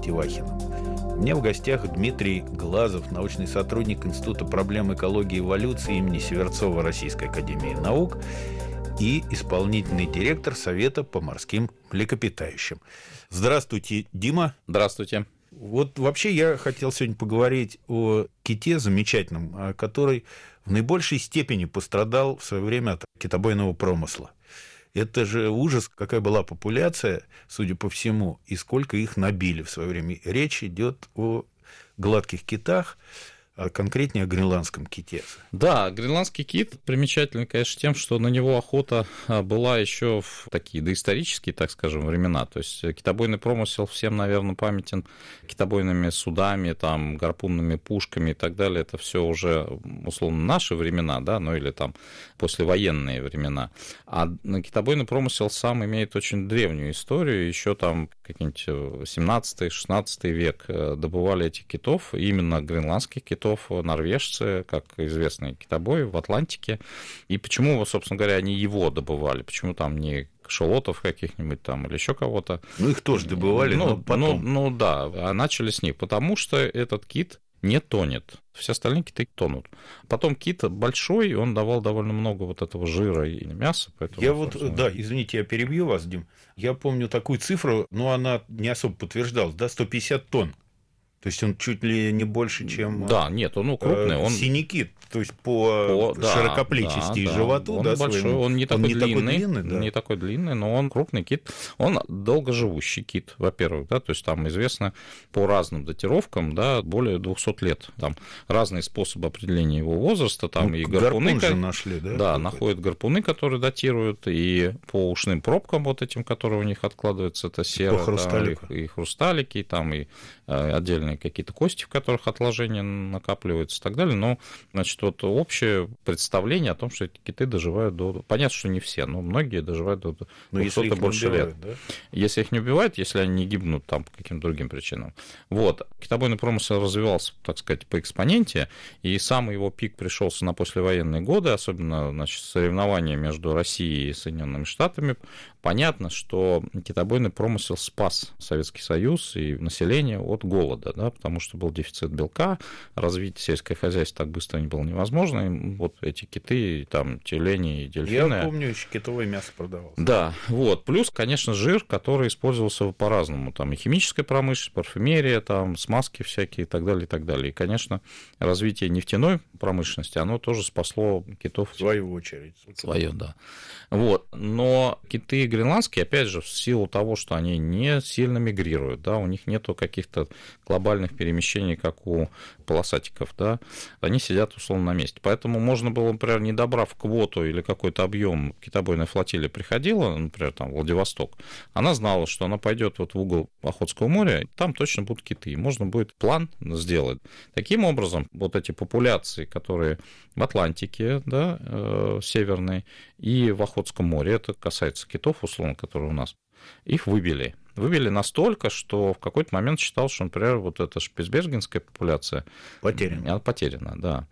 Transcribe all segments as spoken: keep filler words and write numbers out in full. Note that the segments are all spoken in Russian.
Тевахиным. У меня в гостях Дмитрий Глазов, научный сотрудник Института проблем экологии и эволюции имени Северцова Российской академии наук и исполнительный директор Совета по морским млекопитающим. Здравствуйте, Дима. Здравствуйте. Вот вообще я хотел сегодня поговорить о ките замечательном, который в наибольшей степени пострадал в свое время от китобойного промысла. Это же ужас, какая была популяция, судя по всему, и сколько их набили в свое время. Речь идет о гладких китах, а конкретнее о гренландском ките. Да, гренландский кит примечательный, конечно, тем, что на него охота была еще в такие доисторические, так скажем, времена. То есть китобойный промысел всем, наверное, памятен китобойными судами, там, гарпунными пушками и так далее. Это все уже, условно, наши времена, да, ну или там послевоенные времена. А китобойный промысел сам имеет очень древнюю историю. Еще там какие-нибудь семнадцатый-шестнадцатый век добывали этих китов, именно гренландских китов, норвежцы, как известные китобои в Атлантике. И почему, собственно говоря, они его добывали? Почему там не кашалотов каких-нибудь там или еще кого-то? Ну, их тоже добывали, ну, но потом. Ну, ну да, а начали с них, потому что этот кит не тонет. Все остальные киты тонут. Потом кит большой, он давал довольно много вот этого жира и мяса. Поэтому, я вот, да, извините, я перебью вас, Дим. Я помню такую цифру, но она не особо подтверждалась, да, сто пятьдесят тонн. То есть он чуть ли не больше, чем... Да, нет, он ну, крупный. Э, он... Синий кит, то есть по, по широкоплечести да, и да, животу. Он да, большой, своему. он не такой он не длинный, такой длинный, да. не такой длинный, но он крупный кит. Он долгоживущий кит, во-первых, да, то есть там известно по разным датировкам, да, более двухсот лет. Там разные способы определения его возраста, там ну, и гарпуны... Гарпун же нашли, да? Да, находят гарпуны, которые датируют, и по ушным пробкам вот этим, которые у них откладываются, это сера, по хрусталику. Да, и, и хрусталики, там и э, отдельные какие-то кости, в которых отложения накапливаются и так далее, но, значит, вот общее представление о том, что эти киты доживают до... Понятно, что не все, но многие доживают до двухсот и больше лет. Да? Если их не убивают, если они не гибнут там по каким-то другим причинам. Вот. Китобойный промысел развивался, так сказать, по экспоненте, и самый его пик пришелся на послевоенные годы, особенно, значит, соревнования между Россией и Соединенными Штатами. Понятно, что китобойный промысел спас Советский Союз и население от голода, да, потому что был дефицит белка, развить сельское хозяйство так быстро не было невозможно. И вот эти киты, там, тюлени и дельфины. Я помню, еще китовое мясо продавалось. Да, вот. Плюс, конечно, жир, который использовался по-разному. Там и химическая промышленность, парфюмерия, там, смазки всякие и так далее, и так далее. И, конечно, развитие нефтяной промышленности, оно тоже спасло китов. В свою очередь. Свое, да. Вот. Но киты гренландские, опять же, в силу того, что они не сильно мигрируют, да, у них нету каких-то глобальных перемещений, как у полосатиков, да, они сидят условно на месте. Поэтому можно было, например, не добрав квоту или какой-то объем, китобойная флотилия приходила, например, там, в Владивосток, она знала, что она пойдет вот в угол Охотского моря, там точно будут киты, и можно будет план сделать. Таким образом, вот эти популяции, которые в Атлантике, да, э, северной, и в Охотском море, это касается китов, условно, которые у нас, их выбили. Выбили настолько, что в какой-то момент считал, что, например, вот эта шпицбергенская популяция потеряна. Потеряна, да.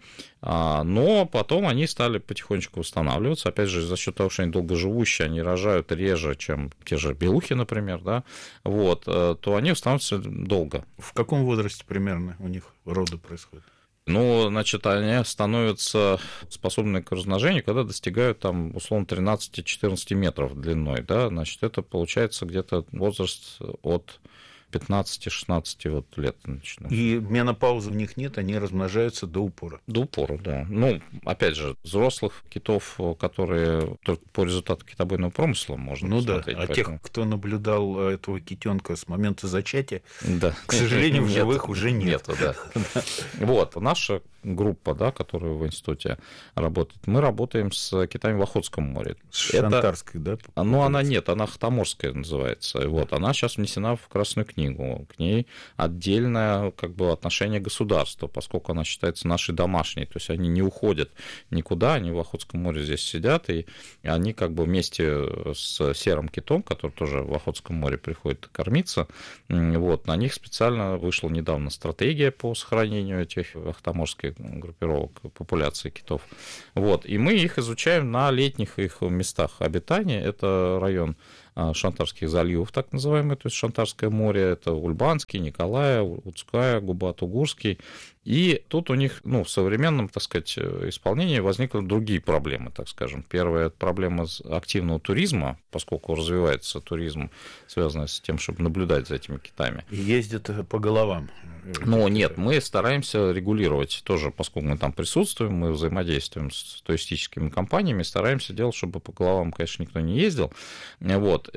Но потом они стали потихонечку восстанавливаться. Опять же, за счет того, что они долгоживущие, они рожают реже, чем те же белухи, например, да, вот, то они восстанавливаются долго. В каком возрасте примерно у них роды происходят? Ну, значит, они становятся способны к размножению, когда достигают, там, условно, тринадцать-четырнадцать метров длиной, да, значит, это получается где-то возраст от пятнадцати-шестнадцати вот лет начинают. И менопаузы у них нет, они размножаются до упора. До упора, да. Ну, опять же, взрослых китов, которые только по результату китобойного промысла можно ну смотреть. Ну да, а поэтому... тех, кто наблюдал этого китенка с момента зачатия, да. к сожалению, в живых уже нет. Нету, да. Вот, наша группа, да, которая в институте работает, мы работаем с китами в Охотском море. Шантарской, да? Ну, она нет, она Хтаморская называется. Вот, она сейчас внесена в Красную книгу. К ней отдельное, как бы, отношение государства, поскольку она считается нашей домашней. То есть они не уходят никуда, они в Охотском море здесь сидят, и они как бы вместе с серым китом, который тоже в Охотском море приходит кормиться, вот, на них специально вышла недавно стратегия по сохранению этих ахтаморских группировок, популяции китов. Вот, и мы их изучаем на летних их местах обитания. Это район Шантарских заливов, так называемые, то есть Шантарское море, это Ульбанский, Николая, Удская, Губа-Тугурский. И тут у них, ну, в современном, так сказать, исполнении возникли другие проблемы, так скажем. Первая – это проблема активного туризма, поскольку развивается туризм, связанный с тем, чтобы наблюдать за этими китами. И ездят по головам. Ну, нет, мы стараемся регулировать тоже, поскольку мы там присутствуем, мы взаимодействуем с туристическими компаниями, стараемся делать, чтобы по головам, конечно, никто не ездил. Вот.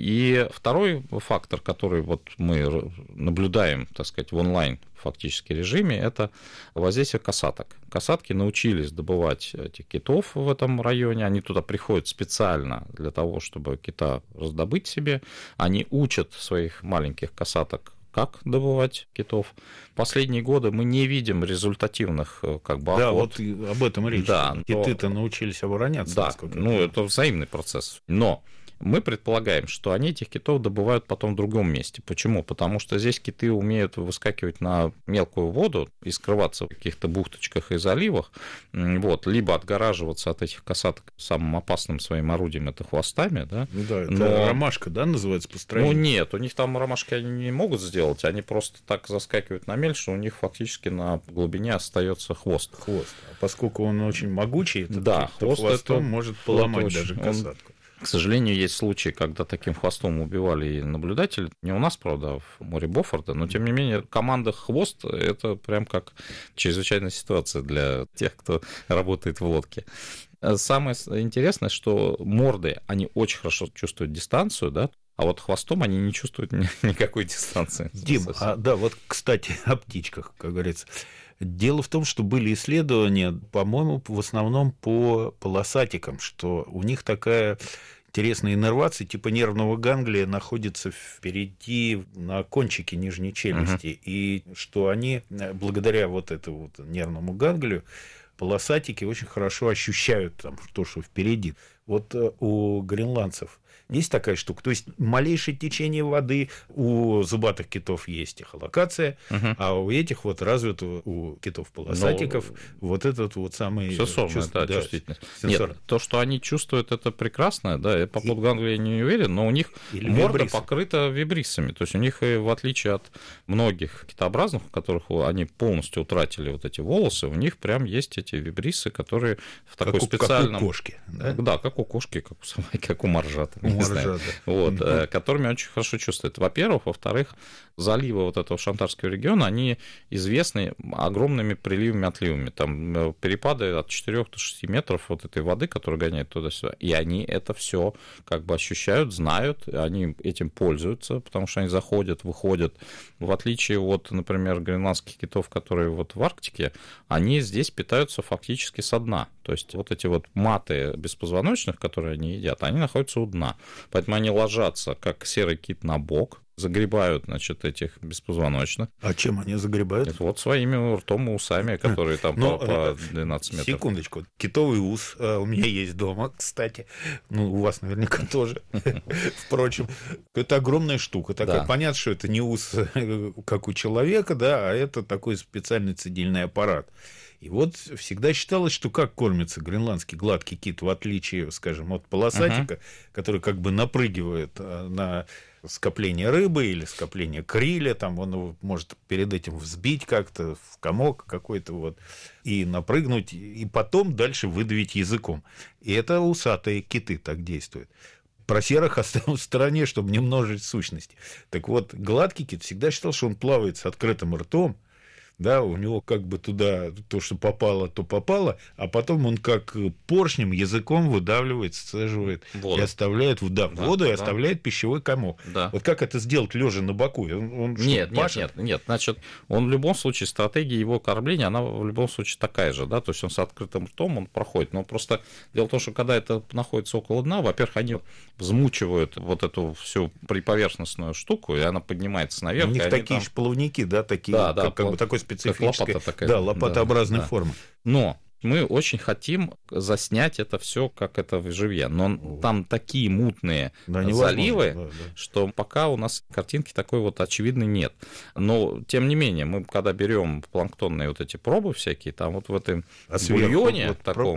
И второй фактор, который вот мы наблюдаем, так сказать, в онлайн фактически режиме, это воздействие касаток. Касатки научились добывать этих китов в этом районе, они туда приходят специально для того, чтобы кита раздобыть себе, они учат своих маленьких касаток, как добывать китов. Последние годы мы не видим результативных как бы охот. Да, вот об этом речь. Да, Киты-то но... научились обороняться. Да, ну это взаимный процесс. Но мы предполагаем, что они этих китов добывают потом в другом месте. Почему? Потому что здесь киты умеют выскакивать на мелкую воду и скрываться в каких-то бухточках и заливах, вот, либо отгораживаться от этих касаток самым опасным своим орудием, это хвостами. Да, да это но... ромашка, да, называется по строению? Ну нет, у них там ромашки они не могут сделать, они просто так заскакивают на мель, что у них фактически на глубине остается хвост. Хвост. А поскольку он очень могучий, этот да, то хвост хвостом это... может поломать очень... даже касатку. Он... К сожалению, есть случаи, когда таким хвостом убивали и наблюдателей. Не у нас, правда, а в море Боффорда, но, тем не менее, команда «Хвост» — это прям как чрезвычайная ситуация для тех, кто работает в лодке. Самое интересное, что морды, они очень хорошо чувствуют дистанцию, да, а вот хвостом они не чувствуют никакой дистанции. Дим, а, да, вот, кстати, о птичках, как говорится. Дело в том, что были исследования, по-моему, в основном по полосатикам, что у них такая интересная иннервация, типа нервного ганглия, находится впереди на кончике нижней челюсти, uh-huh. и что они, благодаря вот этому вот нервному ганглию, полосатики очень хорошо ощущают там, то, что впереди. Вот у гренландцев есть такая штука. То есть малейшее течение воды у зубатых китов есть эхолокация, uh-huh. а у этих вот развито у китов-полосатиков Но... вот этот вот самый... Сенсорная, чувств... да, да, чувствительность. Сенсор... Нет, то, что они чувствуют, это прекрасно, да, я по поводу ганглия не уверен, но у них Или морда вибрисы. покрыта вибрисами. То есть у них, в отличие от многих китообразных, у которых они полностью утратили вот эти волосы, у них прям есть эти вибрисы, которые в такой как специальном... Как у кошки, да? Да, как у кошки, как у собаки, как у моржа. У моржа, да. Вот, mm-hmm. которыми очень хорошо чувствуют. Во-первых. Во-вторых, заливы вот этого Шантарского региона, они известны огромными приливами, отливами. Там перепады от четырёх до шести метров вот этой воды, которая гоняет туда-сюда. И они это все как бы ощущают, знают, они этим пользуются, потому что они заходят, выходят. В отличие от, например, гренландских китов, которые вот в Арктике, они здесь питаются фактически со дна. То есть вот эти вот маты беспозвоночных, которые они едят, они находятся у дна. Поэтому они ложатся, как серый кит, на бок, загребают, значит, этих беспозвоночных. А чем они загребают? Это вот своими ртом и усами, которые там Но, по, по двенадцать метров. Секундочку. Китовый ус у меня есть дома, кстати. Ну, у вас наверняка тоже. Впрочем, это огромная штука. Такая, понятно, что это не ус, как у человека, да, а это такой специальный цедильный аппарат. И вот всегда считалось, что как кормится гренландский гладкий кит, в отличие, скажем, от полосатика, uh-huh. который как бы напрыгивает на скопление рыбы или скопление криля, там он его может перед этим взбить как-то в комок какой-то вот, и напрыгнуть, и потом дальше выдавить языком. И это усатые киты так действуют. Про серых оставим в стороне, чтобы не множить сущности. Так вот, гладкий кит всегда считал, что он плавает с открытым ртом, да, у него как бы туда то, что попало, то попало, а потом он как поршнем, языком выдавливает, сцеживает воду. И оставляет да, да, воду да. и оставляет пищевой комок. Да. Вот как это сделать лежа на боку? Он, он нет, нет, нет, нет. Значит, он в любом случае, стратегия его кормления, она в любом случае такая же, да, то есть он с открытым ртом, он проходит. Но просто дело в том, что когда это находится около дна, во-первых, они взмучивают вот эту всю приповерхностную штуку, и она поднимается наверх. У них такие там... же плавники, да, такие, да, как, да, как бы такой специфической, лопата такая, да, лопатообразной да, формы. Но мы очень хотим заснять это все, как это в живье. Но О. там такие мутные да, заливы, да, да. что пока у нас картинки такой вот очевидной нет. Но, тем не менее, мы когда берем планктонные вот эти пробы всякие, там вот в этом а бульоне вот таком...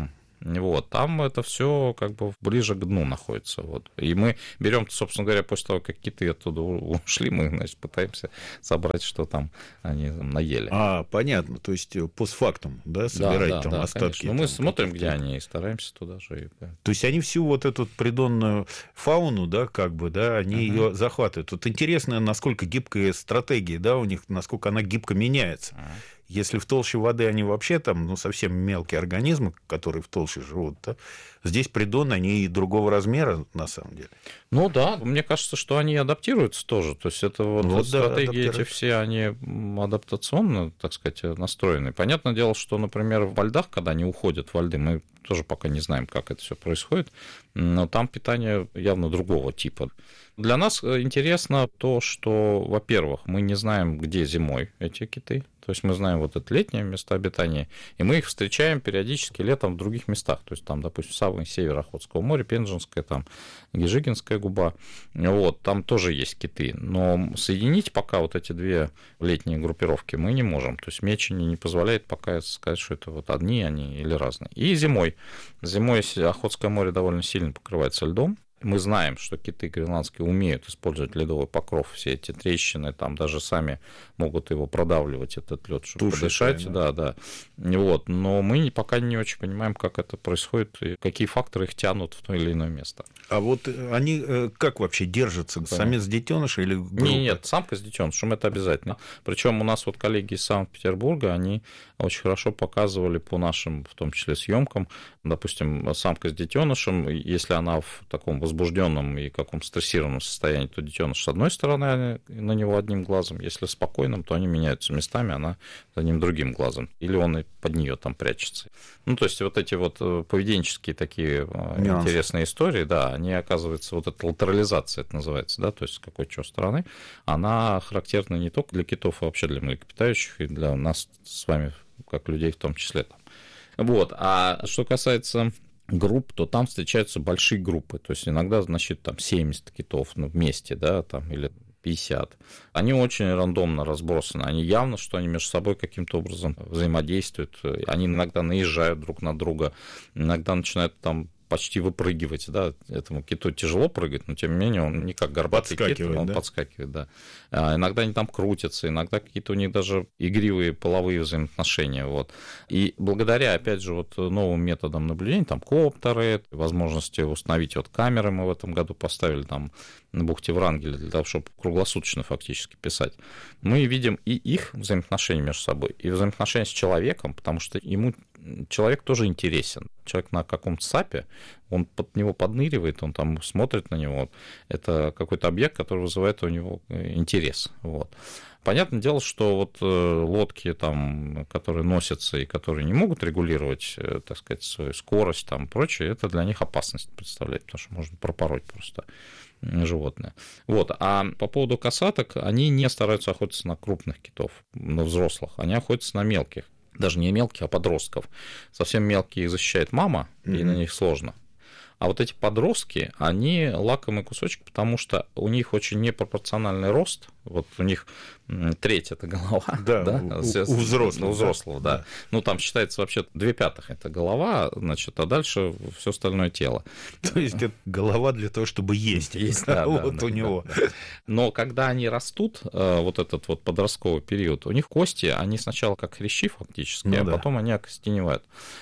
Вот, там это все как бы ближе к дну находится. Вот. И мы берем, собственно говоря, после того, как киты оттуда ушли, мы, значит, пытаемся собрать, что там они там наели. А, понятно, то есть постфактум, да, собирать да, да, там да, остатки. Ну, мы смотрим, где они, и стараемся туда же. То есть они всю вот эту придонную фауну, да, как бы, да, они uh-huh. ее захватывают. Вот интересно, насколько гибкая стратегия, да, у них, насколько она гибко меняется. Uh-huh. Если в толще воды они вообще там, ну, совсем мелкие организмы, которые в толще живут, да, здесь придоны, они и другого размера, на самом деле. Ну да, мне кажется, что они адаптируются тоже. То есть это вот, вот да, стратегии эти все, они адаптационно, так сказать, настроены. Понятное дело, что, например, во льдах, когда они уходят во льды, мы тоже пока не знаем, как это все происходит, но там питание явно другого типа. Для нас интересно то, что, во-первых, мы не знаем, где зимой эти киты. То есть мы знаем вот это летнее место обитания, и мы их встречаем периодически летом в других местах. То есть там, допустим, самый север Охотского моря, Пензенская, там Гежигинская губа. Вот, там тоже есть киты. Но соединить пока вот эти две летние группировки мы не можем. То есть Мечени не позволяет пока сказать, что это вот одни они или разные. И зимой. Зимой Охотское море довольно сильно покрывается льдом. Мы знаем, что киты гренландские умеют использовать ледовый покров, все эти трещины, там даже сами могут его продавливать, этот лед, чтобы Туши, подышать. Да, да. Вот. Но мы пока не очень понимаем, как это происходит и какие факторы их тянут в то или иное место. А вот они как вообще держатся? Понятно. Самец детеныш или группа? Нет, нет, самка с детенышем, это обязательно. Причем у нас вот коллеги из Санкт-Петербурга, они очень хорошо показывали по нашим, в том числе, съемкам, допустим, самка с детенышем, если она в таком возбужденном и каком стрессированном состоянии, то детеныш с одной стороны на него одним глазом, если спокойным, то они меняются местами, она за ним другим глазом, или он и под нее там прячется. Ну, то есть вот эти вот поведенческие такие Нюансы. Интересные истории, да, они, оказывается, вот эта латерализация, это называется, да, то есть с какой чего стороны, она характерна не только для китов, а вообще для млекопитающих и для нас с вами, как людей в том числе. Вот, а что касается групп, то там встречаются большие группы, то есть иногда, значит, там семьдесят китов ну, вместе, да, там, или пятьдесят. Они очень рандомно разбросаны, они явно, что они между собой каким-то образом взаимодействуют, они иногда наезжают друг на друга, иногда начинают там почти выпрыгивать, да, этому киту тяжело прыгать, но тем не менее он не как горбатый кит, он да? подскакивает, да. А иногда они там крутятся, иногда какие-то у них даже игривые половые взаимоотношения, вот. И благодаря, опять же, вот новым методам наблюдения, там коптеры, возможности установить вот камеры мы в этом году поставили там на бухте Врангеля для того, чтобы круглосуточно фактически писать, мы видим и их взаимоотношения между собой, и взаимоотношения с человеком, потому что ему человек тоже интересен. Человек на каком-то сапе, он под него подныривает, он там смотрит на него. Это какой-то объект, который вызывает у него интерес. Вот. Понятное дело, что вот лодки, там, которые носятся и которые не могут регулировать, так сказать, свою скорость там, и прочее, это для них опасность представляет, потому что можно пропороть просто животное. Вот. А по поводу касаток, они не стараются охотиться на крупных китов, на взрослых, они охотятся на мелких. Даже не мелких, а подростков. Совсем мелкие их защищает мама, mm-hmm. и на них сложно. А вот эти подростки, они лакомый кусочек, потому что у них очень непропорциональный рост. Вот у них треть это голова. Да, да? У, у взрослого. У взрослого, да. да. Ну, там считается вообще две пятых это голова, значит, а дальше все остальное тело. То есть это голова для того, чтобы есть. Есть, да, вот да, у да, него. Да, да. Но когда они растут, вот этот вот подростковый период, у них кости, они сначала как хрящи фактически, ну, а да. потом они окостеневают.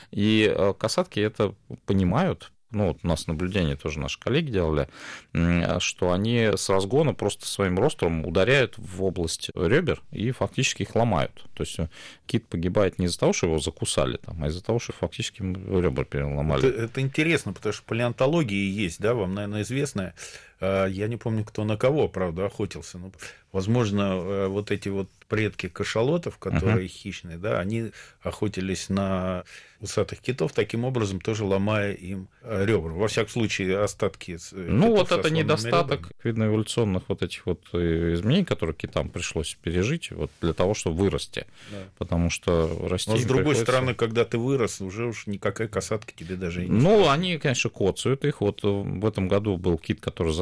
И касатки это понимают. Ну, вот у нас наблюдение тоже наши коллеги делали, что они с разгона просто своим ростом ударяют в область ребер и фактически их ломают. То есть кит погибает не из-за того, что его закусали, там, а из-за того, что фактически ребра переломали. Это, это интересно, потому что палеонтология есть, да, вам, наверное, известная. Я не помню, кто на кого, правда, охотился. Но, возможно, вот эти вот предки кашалотов, которые uh-huh. хищные, да, они охотились на усатых китов, таким образом тоже ломая им ребра. Во всяком случае, остатки. Ну, вот это недостаток, ребрами. Видно, эволюционных вот этих вот изменений, которые китам пришлось пережить вот для того, чтобы вырасти. Да. Потому что расти. Но с другой приходится... стороны, когда ты вырос, уже уж никакая касатка тебе даже и не Ну, страшна. Они, конечно, коцают их. Вот в этом году был кит, который заставил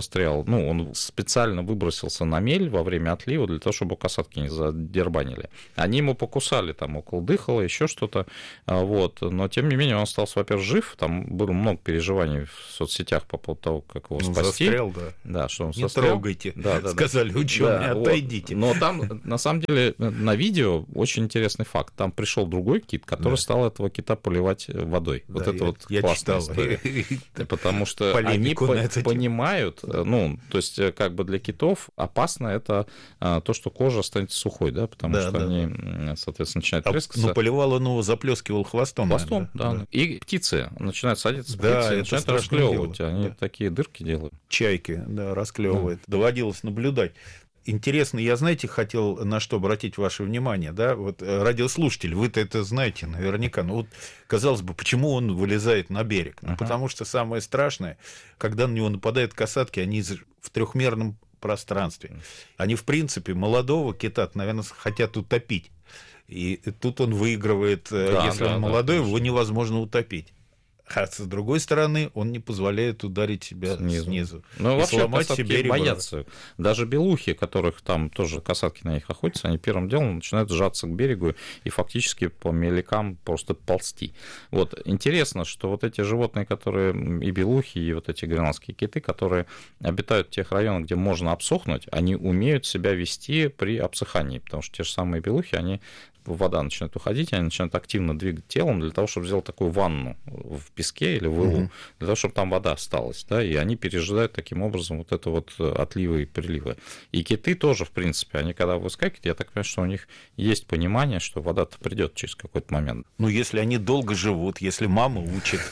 застрял. Ну, он специально выбросился на мель во время отлива для того, чтобы касатки не задербанили. Они ему покусали там около дыхала, еще что-то, вот. Но, тем не менее, он остался, во-первых, жив. Там было много переживаний в соцсетях по поводу того, как его ну, спасти. Застрял, да. Да, что он не застрял. трогайте, да, да, сказали ученые, да, отойдите. Вот. Но там, на самом деле, на видео очень интересный факт. Там пришел другой кит, который да. стал этого кита поливать водой. Да, вот это я, вот я классная читал. история. Потому что они понимают, ну, то есть, как бы для китов опасно это то, что кожа останется сухой, да, потому да, что да, они, да. соответственно, начинают а, трескаться. Ну, поливал он его, заплескивал хвостом. Хвостом, наверное, да. да. И птицы начинают садиться, да, птицы, начинают расклевывать. Дело. Они да. такие дырки делают. Чайки, да, расклевывают. Да. Доводилось наблюдать. Интересно, я, знаете, хотел на что обратить ваше внимание, да, вот радиослушатель, вы-то это знаете наверняка, но вот, казалось бы, почему он вылезает на берег? Ну, uh-huh. потому что самое страшное, когда на него нападают касатки, они в трехмерном пространстве. Они, в принципе, молодого кита, наверное, хотят утопить. И тут он выигрывает, да, если да, он молодой, да, его невозможно утопить. А с другой стороны, он не позволяет ударить себя снизу. снизу ну, и вообще сломать касатки себе ребра. Боятся. Даже белухи, которых там тоже касатки на них охотятся, они первым делом начинают сжаться к берегу и фактически по мелякам просто ползти. Вот. Интересно, что вот эти животные, которые и белухи, и вот эти гренландские киты, которые обитают в тех районах, где можно обсохнуть, они умеют себя вести при обсыхании, потому что те же самые белухи, они вода начинает уходить, они начинают активно двигать телом для того, чтобы сделать такую ванну в песке или в илу, mm-hmm. для того, чтобы там вода осталась, да, и они пережидают таким образом вот это вот отливы и приливы. И киты тоже, в принципе, они когда выскакивают, я так понимаю, что у них есть понимание, что вода-то придет через какой-то момент. Ну, если они долго живут, если мама учит.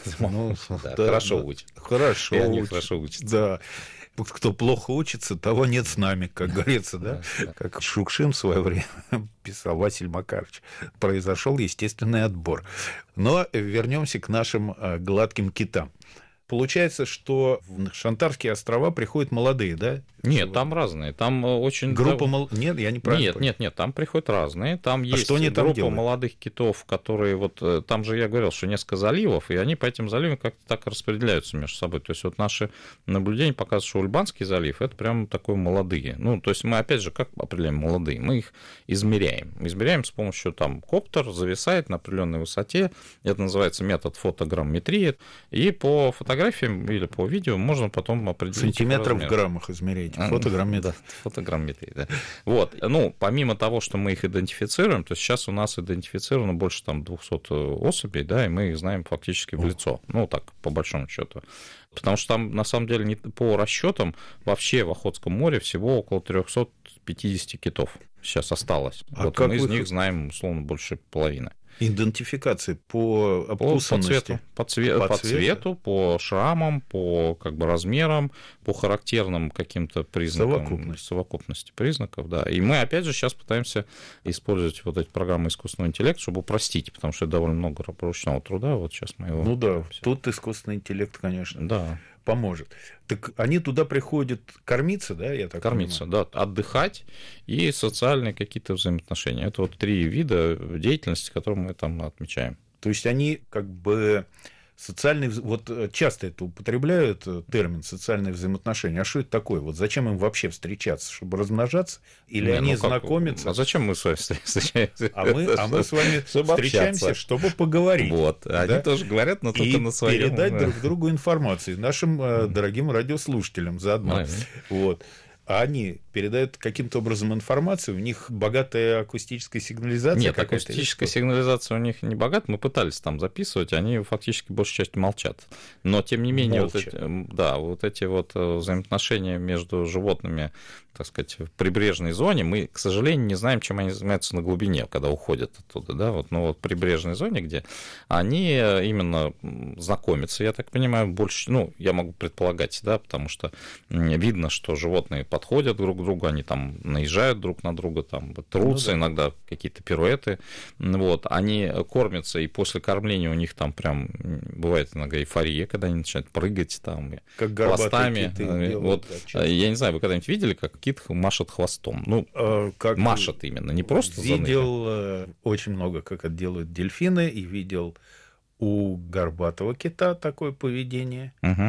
Хорошо учат. Хорошо и они хорошо учатся. Да. Кто плохо учится, того нет с нами, как говорится, да? Как Шукшин в свое время писал, Василий Макарович. Произошел естественный отбор. Но вернемся к нашим гладким китам. Получается, что в Шантарские острова приходят молодые, да? Нет, там разные. Там очень... Группа мол... Нет, я не правильно Нет, понял. нет, нет, там приходят разные. Там а есть что они там группа делают? молодых китов, которые вот... Там же я говорил, что несколько заливов, и они по этим заливам как-то так распределяются между собой. То есть вот наши наблюдения показывают, что Ульбанский залив — это прям такой молодые. Ну, то есть мы, опять же, как определяем молодые? Мы их измеряем. Измеряем с помощью, там, коптер зависает на определенной высоте. Это называется метод фотограмметрии. И по фотографиям или по видео можно потом определить... Сантиметров в граммах измеряете. Фотограмметрия. Да, фотограмметрия, да. Вот, ну, помимо того, что мы их идентифицируем, то сейчас у нас идентифицировано больше там двухсот особей, да, и мы их знаем фактически в лицо. Ну, так, по большому счету. Потому что там, на самом деле, по расчетам, вообще в Охотском море всего около триста пятьдесят китов сейчас осталось. А вот мы из вы... них знаем, условно, больше половины. Идентификации по обкусанности? По, по, цвету, по, цве... по цвету, по шрамам, по как бы размерам, по характерным каким-то признакам. Совокупность. Совокупности признаков, да. И мы, опять же, сейчас пытаемся использовать вот эти программы искусственного интеллекта, чтобы упростить, потому что это довольно много ручного труда. Вот сейчас мы его... Ну да, тут искусственный интеллект, конечно, да. поможет. Так они туда приходят кормиться, да, я так Кормиться, понимаю? да, отдыхать и социальные какие-то взаимоотношения. Это вот три вида деятельности, которые мы там отмечаем. То есть они как бы социальные... Вот часто это употребляют термин «социальные взаимоотношения». А что это такое? Вот зачем им вообще встречаться? Чтобы размножаться? Или Не, они ну как... знакомятся? А зачем мы с вами встречаемся? А мы, а мы с вами встречаемся, чтобы поговорить. Вот. Они да? тоже говорят, но только и на своем. И передать друг другу информацию. Нашим э, дорогим радиослушателям заодно. Вот. А они передают каким-то образом информацию, у них богатая акустическая сигнализация? Нет, акустическая сигнализация у них не богата, мы пытались там записывать, они фактически большей частью молчат. Но, тем не менее, вот эти, да, вот эти вот взаимоотношения между животными, так сказать, в прибрежной зоне, мы, к сожалению, не знаем, чем они занимаются на глубине, когда уходят оттуда, да, вот, но вот в прибрежной зоне, где они именно знакомятся, я так понимаю, больше, ну, я могу предполагать, да, потому что видно, что животные подходят друг к другу, они там наезжают друг на друга, там трутся, ну, да. Иногда какие-то пируэты, вот, они кормятся, и после кормления у них там прям бывает иногда эйфория, когда они начинают прыгать там, как хвостами, делают, вот, да, я не знаю, вы когда-нибудь видели, как кит машет хвостом, ну, а, как машет именно, не просто видел заныха. Очень много, как это делают дельфины, и видел у горбатого кита такое поведение. Угу.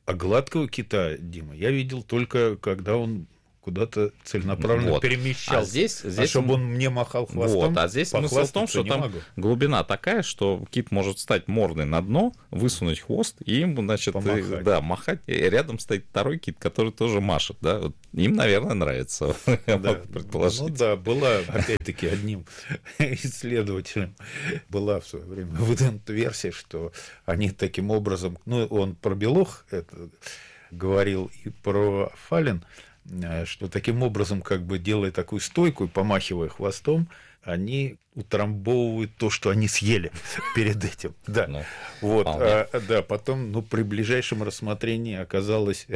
А гладкого кита, Дима, я видел только, когда он куда-то целенаправленно вот. перемещался. А, здесь, здесь... а чтобы он мне махал хвостом, вот. А здесь смысл в том, что там могу. глубина такая, что кит может встать мордой на дно, высунуть хвост, и им, значит, помахать. Да, махать. И рядом стоит второй кит, который тоже машет. Да? Вот им, наверное, нравится. Да. предположить. Ну да, была, опять-таки, одним исследователем была в свое время выдвинута версия, что они таким образом... Ну, он про белух это говорил и про фален, что таким образом, как бы делая такую стойку и помахивая хвостом, они утрамбовывают то, что они съели перед этим. Да, ну, вот, а, да, потом, ну, при ближайшем рассмотрении оказалось,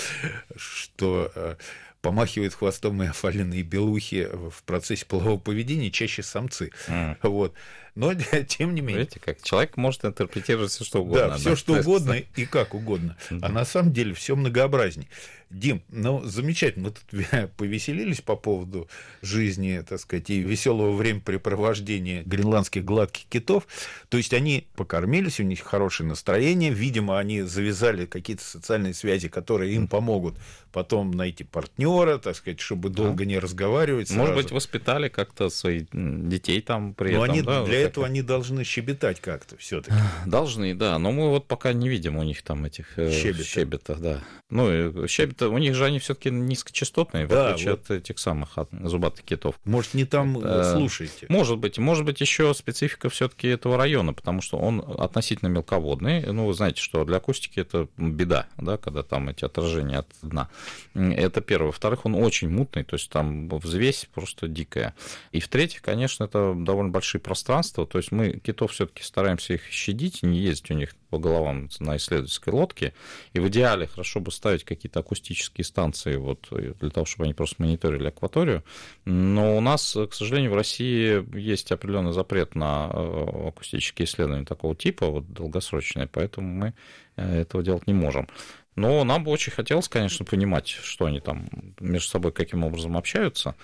что помахивают хвостом и фалины, и белухи в процессе полового поведения чаще самцы. Mm. Вот. Но, тем не менее... Видите, как человек может интерпретировать все, что угодно. Да, все, что угодно и как угодно. А на самом деле все многообразней. Дим, ну, замечательно, мы тут повеселились по поводу жизни, так сказать, и веселого времяпрепровождения гренландских гладких китов. То есть они покормились, у них хорошее настроение, видимо, они завязали какие-то социальные связи, которые им помогут потом найти партнера, так сказать, чтобы долго да. не разговаривать. Может сразу. быть, воспитали как-то своих детей там при Но этом. Они, да, для вот этого они должны щебетать как-то все-таки. Должны, да. Но мы вот пока не видим у них там этих щебета, щебета да. Ну, щебета, у них же они все-таки низкочастотные, да, в отличие вот. от этих самых от зубатых китов. Может, не там Это, слушаете? Может быть. Может быть, еще специфика все-таки этого района, потому что он относительно мелководный. Ну, вы знаете, что для акустики это беда, да, когда там эти отражения от дна. Это первое. Во-вторых, он очень мутный, то есть там взвесь просто дикая. И в-третьих, конечно, это довольно большие пространства, то есть мы китов все-таки стараемся их щадить, не ездить у них по головам на исследовательской лодке, и в идеале хорошо бы ставить какие-то акустические станции вот, для того, чтобы они просто мониторили акваторию, но у нас, к сожалению, в России есть определенный запрет на акустические исследования такого типа, вот, долгосрочные, поэтому мы этого делать не можем. Но нам бы очень хотелось, конечно, понимать, что они там между собой каким образом общаются.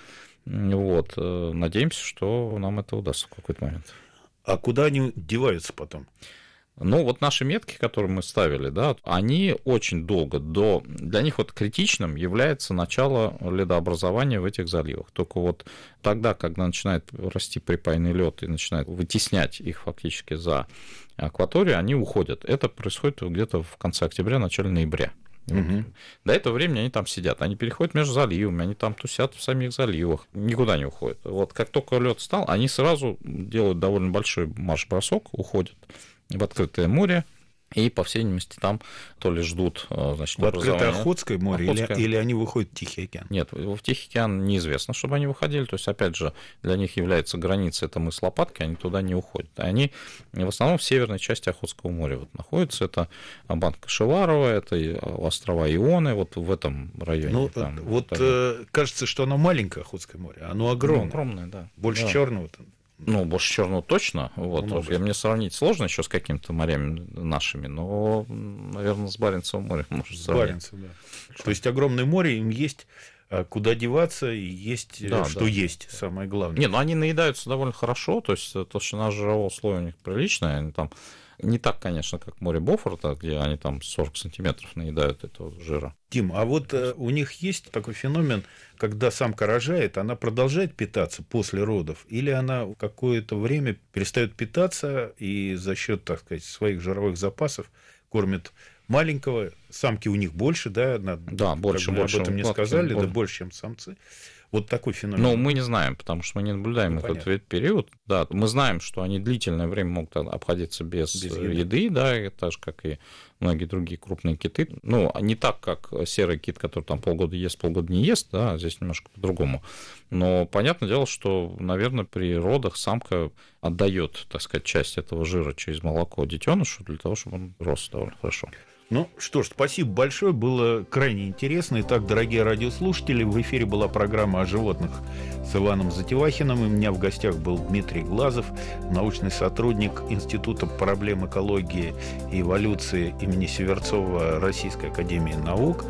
Вот. Надеемся, что нам это удастся в какой-то момент. А куда они деваются потом? Ну, вот наши метки, которые мы ставили, да, они очень долго до... Для них вот критичным является начало ледообразования в этих заливах. Только вот тогда, когда начинает расти припайный лед и начинает вытеснять их фактически за акваторию, они уходят. Это происходит где-то в конце октября, начале ноября. Угу. До этого времени они там сидят, они переходят между заливами, они там тусят в самих заливах, никуда не уходят. Вот как только лед стал, они сразу делают довольно большой марш-бросок, уходят в открытое море, и, по всей видимости, там то ли ждут, значит, в открытое Охотское море Охотское... Или, или они выходят в Тихий океан? Нет, в Тихий океан неизвестно, чтобы они выходили. То есть, опять же, для них является граница, это мыс Лопатки, они туда не уходят. Они в основном в северной части Охотского моря вот находятся. Это Банка Шеварова, это острова Ионы, вот в этом районе. Ну, там, вот там... кажется, что оно маленькое Охотское море, оно огромное. Ну, огромное, да. Больше да. черного-то. Ну, больше черного точно. Вот. Я, мне сравнить сложно еще с какими-то морями нашими, но, наверное, с Баренцевым морем можно сравнить. С Баренцем, да. То есть огромное море, им есть куда деваться, и есть да, что да. есть, самое главное. Не, ну они наедаются довольно хорошо, то есть толщина жирового слоя у них приличная, они там не так, конечно, как море Бофорта, где они там сорок сантиметров наедают этого жира. Тим, а вот э, у них есть такой феномен, когда самка рожает, она продолжает питаться после родов, или она какое-то время перестает питаться и за счет, так сказать, своих жировых запасов кормит маленького, самки у них больше, да, надо, да, больше, больше. Об этом не сказали, да, больше, чем самцы. Вот такой феномен. Но мы не знаем, потому что мы не наблюдаем ну, этот период. Да, мы знаем, что они длительное время могут обходиться без, без еды. еды, да, так же, как и многие другие крупные киты. Ну, не так, как серый кит, который там полгода ест, полгода не ест, да, здесь немножко по-другому. Но понятное дело, что, наверное, при родах самка отдает, так сказать, часть этого жира через молоко детенышу для того, чтобы он рос довольно хорошо. Ну что ж, спасибо большое, было крайне интересно. Итак, дорогие радиослушатели, в эфире была программа о животных с Иваном Затевахиным. И у меня в гостях был Дмитрий Глазов, научный сотрудник Института проблем экологии и эволюции имени Северцова Российской академии наук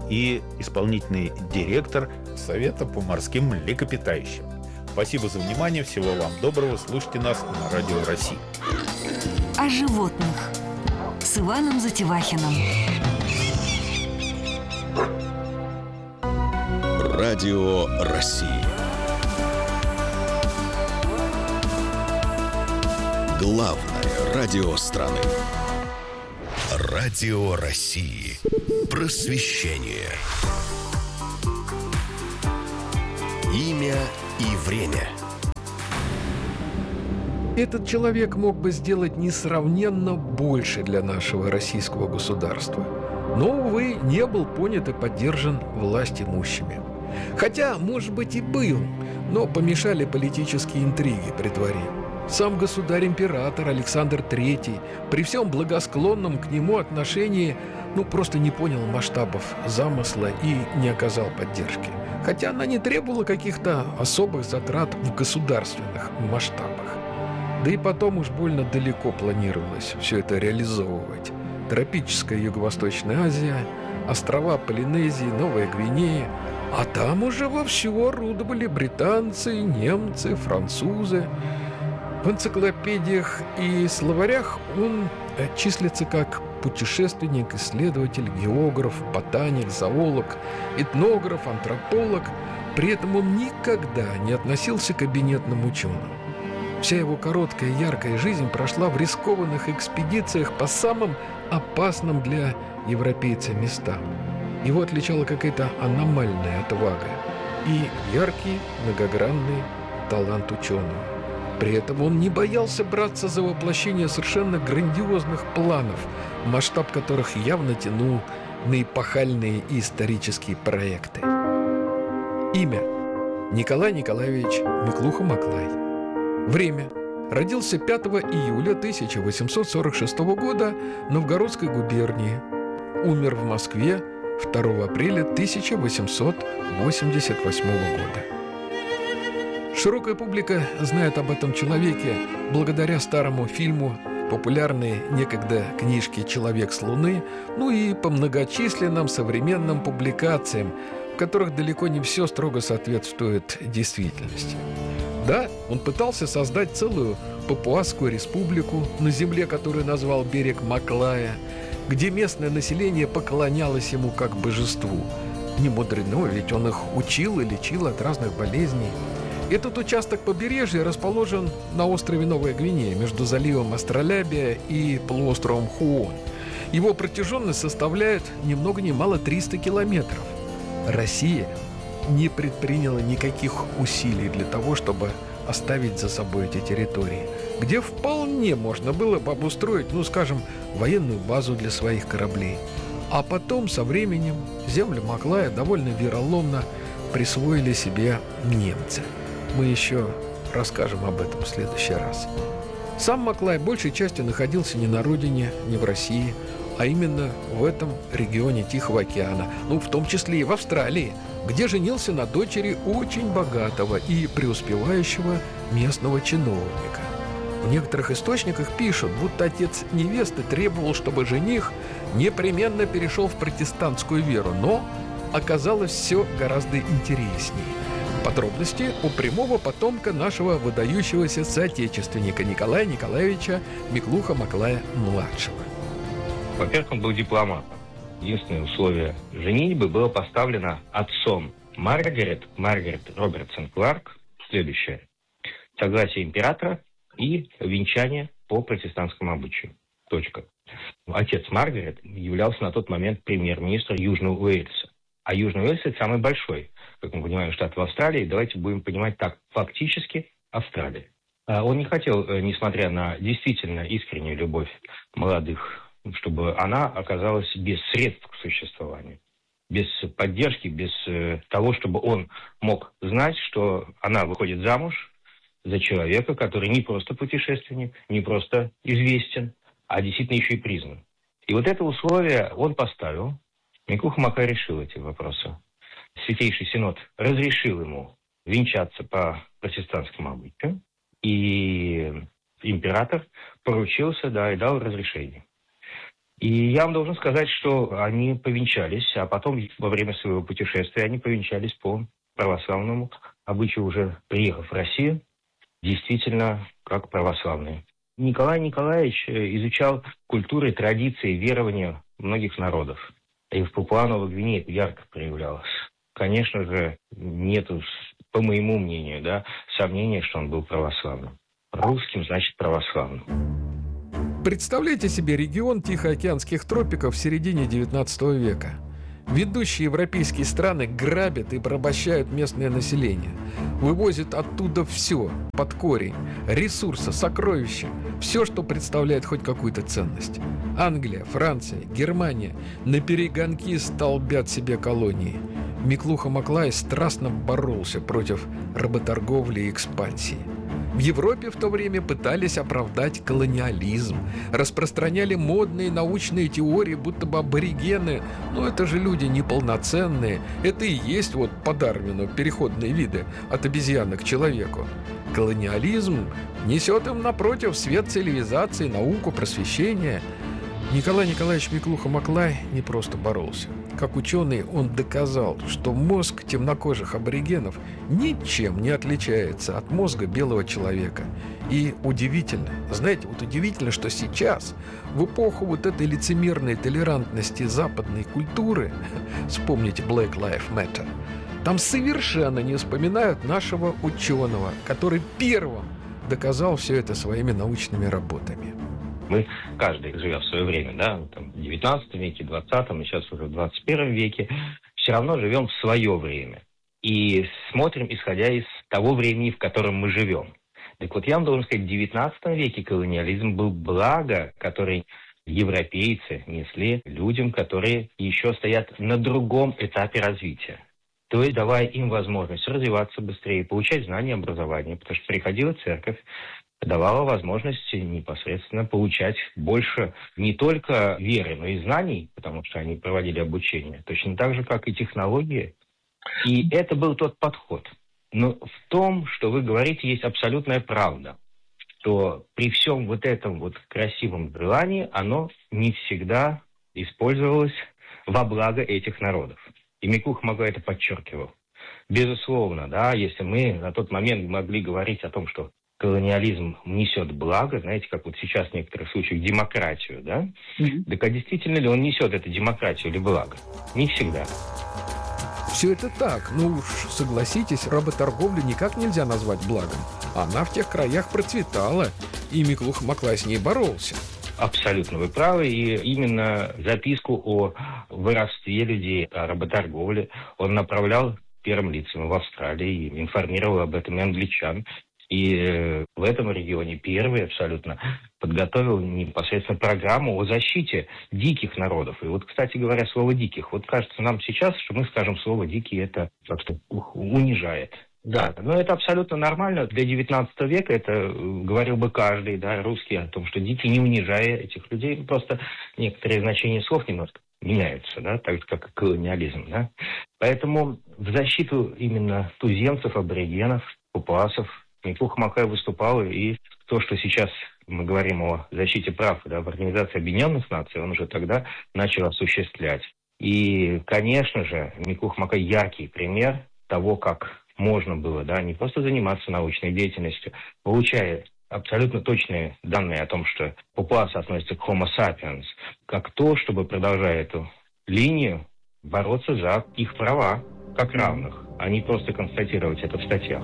и исполнительный директор Совета по морским млекопитающим. Спасибо за внимание, всего вам доброго, слушайте нас на Радио России. О животных с Иваном Затевахиным. Радио России. Главное радио страны. Радио России. Просвещение. Имя и время. Этот человек мог бы сделать несравненно больше для нашего российского государства. Но, увы, не был понят и поддержан властимущими. Хотя, может быть, и был, но помешали политические интриги при дворе. Сам государь-император Александр Третий при всем благосклонном к нему отношении ну, просто не понял масштабов замысла и не оказал поддержки. Хотя она не требовала каких-то особых затрат в государственных масштабах. Да и потом уж больно далеко планировалось все это реализовывать. Тропическая Юго-Восточная Азия, острова Полинезии, Новая Гвинея. А там уже вовсю орудовали британцы, немцы, французы. В энциклопедиях и словарях он числится как путешественник, исследователь, географ, ботаник, зоолог, этнограф, антрополог. При этом он никогда не относился к кабинетным ученым. Вся его короткая и яркая жизнь прошла в рискованных экспедициях по самым опасным для европейца местам. Его отличала какая-то аномальная отвага и яркий, многогранный талант ученого. При этом он не боялся браться за воплощение совершенно грандиозных планов, масштаб которых явно тянул на эпохальные и исторические проекты. Имя – Николай Николаевич Миклуха-Маклай. Время – родился пятого июля тысяча восемьсот сорок шестого года в Новгородской губернии. Умер в Москве второго апреля тысяча восемьсот восемьдесят восьмого года. Широкая публика знает об этом человеке благодаря старому фильму, популярной некогда книжке «Человек с Луны», ну и по многочисленным современным публикациям, в которых далеко не все строго соответствует действительности. Да, он пытался создать целую Папуасскую республику, на земле, которую назвал берег Маклая, где местное население поклонялось ему как божеству. Не мудрено, ведь он их учил и лечил от разных болезней. Этот участок побережья расположен на острове Новая Гвинея между заливом Астролябия и полуостровом Хуон. Его протяженность составляет ни много ни мало триста километров. Россия не предприняла никаких усилий для того, чтобы оставить за собой эти территории, где вполне можно было бы обустроить, ну, скажем, военную базу для своих кораблей. А потом, со временем, землю Маклая довольно вероломно присвоили себе немцы. Мы еще расскажем об этом в следующий раз. Сам Маклай большей частью находился не на родине, не в России, а именно в этом регионе Тихого океана, ну, в том числе и в Австралии, где женился на дочери очень богатого и преуспевающего местного чиновника. В некоторых источниках пишут, будто отец невесты требовал, чтобы жених непременно перешел в протестантскую веру, но оказалось все гораздо интереснее. Подробности у прямого потомка нашего выдающегося соотечественника Николая Николаевича Миклуха-Маклая-младшего. Во-первых, он был дипломатом. Единственное условие женитьбы было поставлено отцом Маргарет, Маргарет Робертсон Кларк, следующее. Согласие императора и венчание по протестантскому обычаю. Точка. Отец Маргарет являлся на тот момент премьер-министром Южного Уэльса. А Южный Уэльс – это самый большой, как мы понимаем, штат в Австралии. Давайте будем понимать так, фактически Австралия. Он не хотел, несмотря на действительно искреннюю любовь молодых, чтобы она оказалась без средств к существованию, без поддержки, без того, чтобы он мог знать, что она выходит замуж за человека, который не просто путешественник, не просто известен, а действительно еще и признан. И вот это условие он поставил. Миклуха-Маклай решил эти вопросы. Святейший Синод разрешил ему венчаться по протестантскому обычаю, и император поручился, да, и дал разрешение. И я вам должен сказать, что они повенчались, а потом во время своего путешествия они повенчались по православному обычаю, уже приехав в Россию, действительно как православные. Николай Николаевич изучал культуры, традиции, верования многих народов. И в Папуа-Новой Гвинее это ярко проявлялось. Конечно же, нету, по моему мнению, да, сомнения, что он был православным. Русским значит православным. Представляете себе регион Тихоокеанских тропиков в середине девятнадцатого века. Ведущие европейские страны грабят и порабощают местное население. Вывозят оттуда все, под корень, ресурсы, сокровища, все, что представляет хоть какую-то ценность. Англия, Франция, Германия на перегонки столбят себе колонии. Миклуха Маклай страстно боролся против работорговли и экспансии. В Европе в то время пытались оправдать колониализм, распространяли модные научные теории, будто бы аборигены, ну это же люди неполноценные, это и есть вот по Дарвину переходные виды от обезьяны к человеку. Колониализм несет им напротив свет цивилизации, науку, просвещения. Николай Николаевич Миклуха Маклай не просто боролся. Как ученый он доказал, что мозг темнокожих аборигенов ничем не отличается от мозга белого человека. И удивительно, знаете, вот удивительно, что сейчас, в эпоху вот этой лицемерной толерантности западной культуры, вспомните Black Lives Matter, там совершенно не вспоминают нашего ученого, который первым доказал все это своими научными работами. Мы, каждый, живя в свое время, да, там, в девятнадцатом веке, двадцатом, и сейчас уже в двадцать первом веке, все равно живем в свое время. И смотрим, исходя из того времени, в котором мы живем. Так вот, я вам должен сказать, в девятнадцатом веке колониализм был благо, который европейцы несли людям, которые еще стоят на другом этапе развития. То есть давая им возможность развиваться быстрее, получать знания, образование, потому что приходила церковь, давала возможность непосредственно получать больше не только веры, но и знаний, потому что они проводили обучение, точно так же, как и технологии. И это был тот подход. Но в том, что вы говорите, есть абсолютная правда, что при всем вот этом вот красивом желании оно не всегда использовалось во благо этих народов. И Миклуха Маклай это подчеркивал. Безусловно, да, если мы на тот момент могли говорить о том, что колониализм несет благо, знаете, как вот сейчас в некоторых случаях демократию, да? Mm-hmm. Так а действительно ли он несет эту демократию или благо? Не всегда. Все это так, ну уж согласитесь, работорговлю никак нельзя назвать благом. Она в тех краях процветала, и Миклуха Маклай с ней боролся. Абсолютно вы правы, и именно записку о воровстве людей, о работорговле он направлял первым лицам в Австралии, и информировал об этом и англичан. И в этом регионе первый абсолютно подготовил непосредственно программу о защите диких народов. И вот, кстати говоря, слово «диких». Вот кажется нам сейчас, что мы скажем слово «дикий», это как-то унижает. Да, но это абсолютно нормально. Для девятнадцатого века это говорил бы каждый, да, русский, о том, что дикий, не унижая этих людей. Просто некоторые значения слов немножко меняются, да, так же, как и колониализм, да. Поэтому в защиту именно туземцев, аборигенов, папуасов Миклуха Маклай выступал, и то, что сейчас мы говорим о защите прав, да, в Организации Объединенных Наций, он уже тогда начал осуществлять. И, конечно же, Миклуха Маклай яркий пример того, как можно было, да, не просто заниматься научной деятельностью, получая абсолютно точные данные о том, что папуасы относятся к Homo sapiens, как то, чтобы, продолжая эту линию, бороться за их права как равных, а не просто констатировать это в статьях.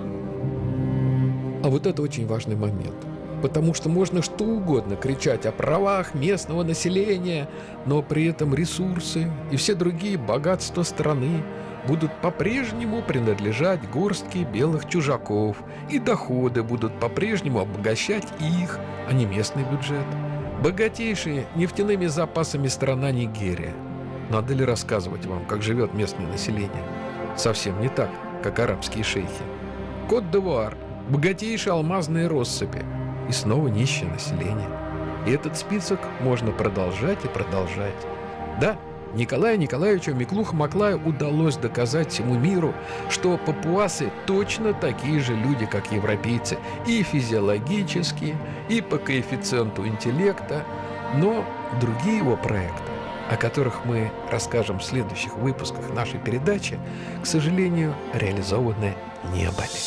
А вот это очень важный момент. Потому что можно что угодно кричать о правах местного населения, но при этом ресурсы и все другие богатства страны будут по-прежнему принадлежать горстке белых чужаков, и доходы будут по-прежнему обогащать их, а не местный бюджет. Богатейшая нефтяными запасами страна Нигерия. Надо ли рассказывать вам, как живет местное население? Совсем не так, как арабские шейхи. Кот-д'Ивуар – богатейшие алмазные россыпи, и снова нищее население. И этот список можно продолжать и продолжать. Да, Николаю Николаевичу Миклуха Маклаю удалось доказать всему миру, что папуасы точно такие же люди, как европейцы, и физиологически, и по коэффициенту интеллекта, но другие его проекты, о которых мы расскажем в следующих выпусках нашей передачи, к сожалению, реализованы не были.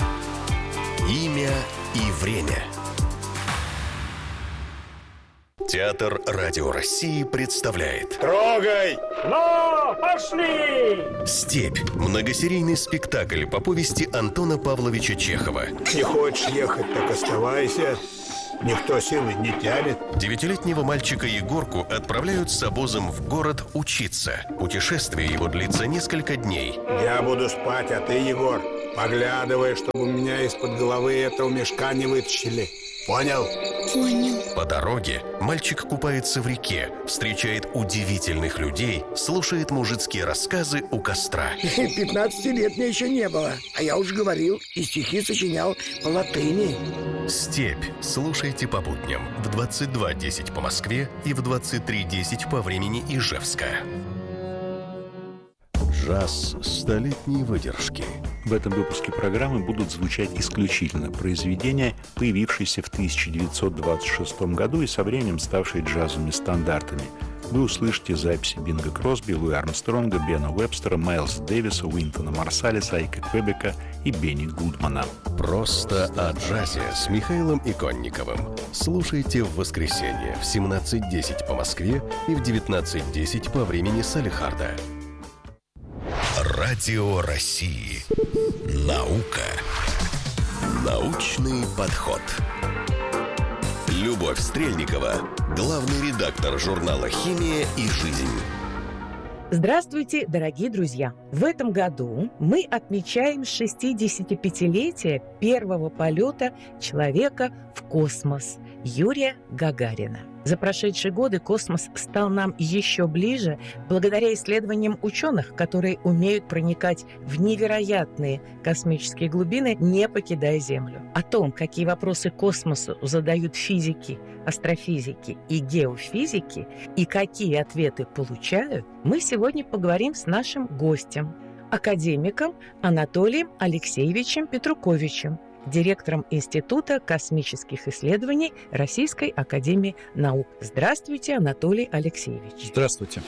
Имя и время. Театр Радио России представляет Трогай! Ну, пошли! «Степь» – многосерийный спектакль по повести Антона Павловича Чехова. Не хочешь ехать, так оставайся. Никто силы не тянет. Девятилетнего мальчика Егорку отправляют с обозом в город учиться. Путешествие его длится несколько дней. Я буду спать, а ты, Егор, поглядывай, чтобы у меня из-под головы этого мешка не вытащили. Понял? Понял. По дороге мальчик купается в реке, встречает удивительных людей, слушает мужицкие рассказы у костра. Пятнадцати лет мне еще не было, а я уже говорил и стихи сочинял по латыни. «Степь» слушайте по будням в двадцать два десять по Москве и в двадцать три десять по времени Ижевска. Джаз столетней выдержки. В этом выпуске программы будут звучать исключительно произведения, появившиеся в тысяча девятьсот двадцать шестом году и со временем ставшие джазовыми стандартами. Вы услышите записи Бинга Кросби, Луи Армстронга, Бена Уэбстера, Майлса Дэвиса, Уинтона Марсалиса, Айка Квебека и Бенни Гудмана. Просто о джазе с Михаилом Иконниковым. Слушайте в воскресенье в семнадцать десять по Москве и в девятнадцать десять по времени Салехарда. Радио России. Наука. Научный подход. Любовь Стрельникова, главный редактор журнала «Химия и жизнь». Здравствуйте, дорогие друзья! В этом году мы отмечаем шестидесятипятилетие первого полета человека в космос Юрия Гагарина. За прошедшие годы космос стал нам еще ближе благодаря исследованиям ученых, которые умеют проникать в невероятные космические глубины, не покидая Землю. О том, какие вопросы космосу задают физики, астрофизики и геофизики, и какие ответы получают, мы сегодня поговорим с нашим гостем, академиком Анатолием Алексеевичем Петруковичем, директором Института космических исследований Российской академии наук. Здравствуйте, Анатолий Алексеевич. Здравствуйте.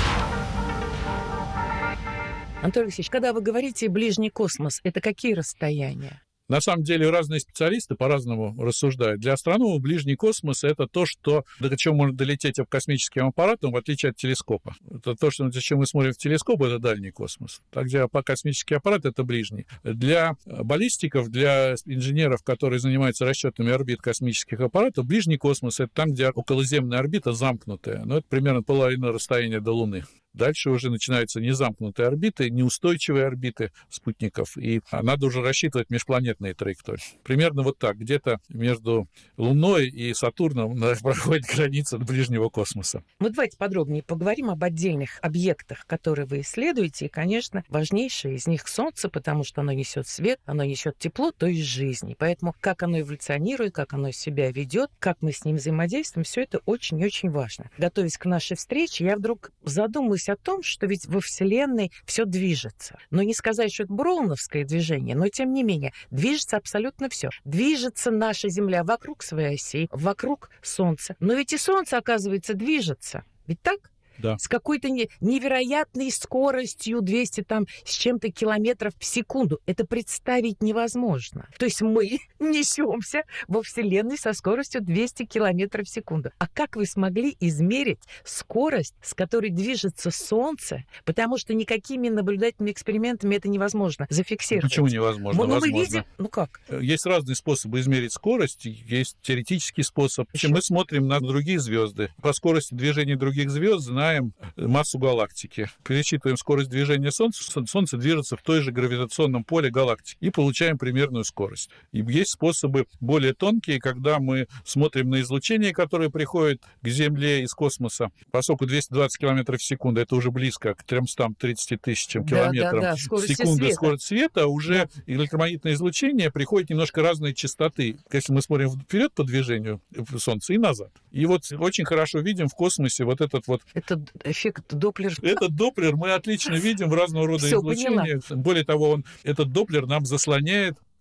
Анатолий Алексеевич, когда вы говорите «ближний космос», это какие расстояния? На самом деле разные специалисты по-разному рассуждают. Для астрономов ближний космос — это то, что, до чего можно долететь космическим аппаратом, в отличие от телескопа. Это то, что, зачем мы смотрим в телескоп, это дальний космос. Так, где космический аппарат — это ближний. Для баллистиков, для инженеров, которые занимаются расчетами орбит космических аппаратов, ближний космос — это там, где околоземная орбита замкнутая. Но это примерно половина расстояния до Луны. Дальше уже начинаются незамкнутые орбиты, неустойчивые орбиты спутников, и надо уже рассчитывать межпланетные траектории. Примерно вот так, где-то между Луной и Сатурном проходит граница ближнего космоса. Ну, давайте подробнее поговорим об отдельных объектах, которые вы исследуете, и, конечно, важнейшее из них — Солнце, потому что оно несет свет, оно несет тепло, то есть жизнь. Поэтому как оно эволюционирует, как оно себя ведет, как мы с ним взаимодействуем, все это очень-очень важно. Готовясь к нашей встрече, я вдруг задумалась о том, что ведь во Вселенной все движется. Но не сказать, что это броуновское движение, но тем не менее движется абсолютно все. Движется наша Земля вокруг своей оси, вокруг Солнца. Но ведь и Солнце, оказывается, движется. Ведь так? Да. С какой-то не, невероятной скоростью, двести там с чем-то километров в секунду. Это представить невозможно. То есть мы несемся во Вселенной со скоростью двести километров в секунду. А как вы смогли измерить скорость, с которой движется Солнце? Потому что никакими наблюдательными экспериментами это невозможно зафиксировать. Почему невозможно? Ну, Возможно. Мы видим... ну как? Есть разные способы измерить скорость. Есть теоретический способ. Еще? Мы смотрим на другие звезды. По скорости движения других звезд знаем массу галактики. Пересчитываем скорость движения Солнца. Солнце движется в той же гравитационном поле галактики. И получаем примерную скорость. И есть способы более тонкие, когда мы смотрим на излучение, которое приходит к Земле из космоса. Поскольку двести двадцать километров в секунду, это уже близко к тремстам тридцати тысячам километров да, да, в секунду света. Скорость света, уже да. Электромагнитное излучение приходит немножко разной частоты. Если мы смотрим вперед по движению Солнца и назад. И вот очень хорошо видим в космосе вот этот вот... Это эффект Доплер. Этот Доплер мы отлично видим в разного рода излучениях. Более того, он, этот Доплер нам заслоняет